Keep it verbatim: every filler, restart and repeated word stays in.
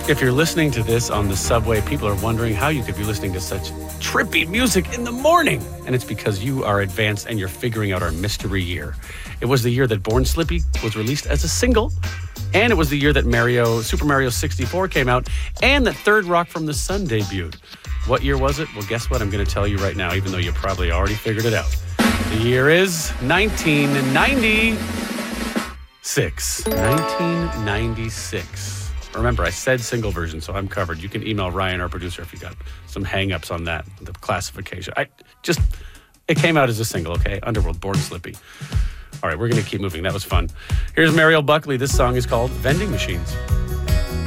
If you're listening to this on the subway, people are wondering how you could be listening to such trippy music in the morning. And it's because you are advanced and you're figuring out our mystery year. It was the year that Born Slippy was released as a single. And it was the year that Mario, Super Mario sixty-four came out. And that Third Rock from the Sun debuted. What year was it? Well, guess what? I'm going to tell you right now, even though you probably already figured it out. The year is nineteen ninety-six. nineteen ninety-six. Remember, I said single version, so I'm covered. You can email Ryan, our producer, if you got some hang-ups on that, the classification. I just, it came out as a single, okay? Underworld, Born Slippy. All right, we're going to keep moving. That was fun. Here's Mariel Buckley. This song is called Vending Machines.